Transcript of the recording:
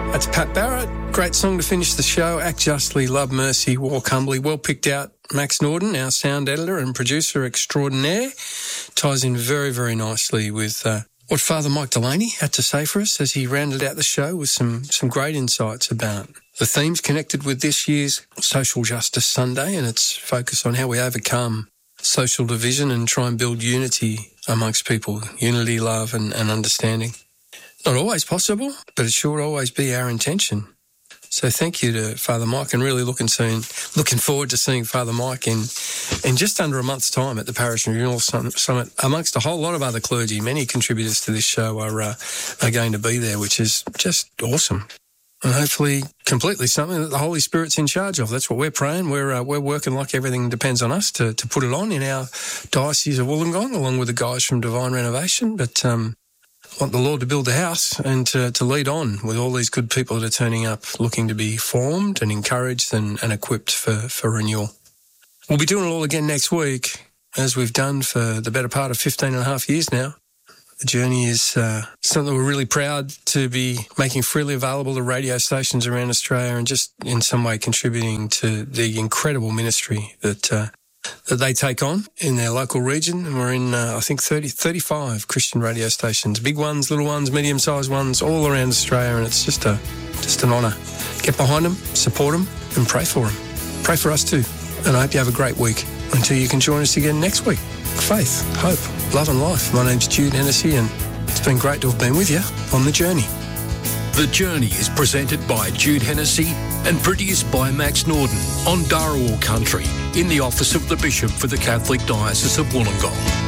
That's Pat Barrett. Great song to finish the show. Act Justly, Love Mercy, Walk Humbly. Well picked out. Max Norden, our sound editor and producer extraordinaire, ties in very, very nicely with what Father Mike Delaney had to say for us as he rounded out the show with some great insights about the themes connected with this year's Social Justice Sunday and its focus on how we overcome social division and try and build unity amongst people, unity, love and understanding. Not always possible, but it should always be our intention. So thank you to Father Mike, and really looking forward to seeing Father Mike in just under a month's time at the Parish Renewal Summit, amongst a whole lot of other clergy. Many contributors to this show are going to be there, which is just awesome. And hopefully completely something that the Holy Spirit's in charge of. That's what we're praying. We're working like everything depends on us to put it on in our Diocese of Wollongong, along with the guys from Divine Renovation. But want the Lord to build the house and to lead on with all these good people that are turning up, looking to be formed and encouraged and equipped for renewal. We'll be doing it all again next week, as we've done for the better part of 15 and a half years now. The journey is something we're really proud to be making freely available to radio stations around Australia, and just in some way contributing to the incredible ministry that they take on in their local region. And we're in, I think, 35 Christian radio stations, big ones, little ones, medium-sized ones, all around Australia, and it's just an honour. Get behind them, support them, and pray for them. Pray for us too. And I hope you have a great week until you can join us again next week. Faith, hope, love and life. My name's Jude Hennessy, and it's been great to have been with you on The Journey. The Journey is presented by Jude Hennessy and produced by Max Norden on Dharawal Country in the office of the Bishop for the Catholic Diocese of Wollongong.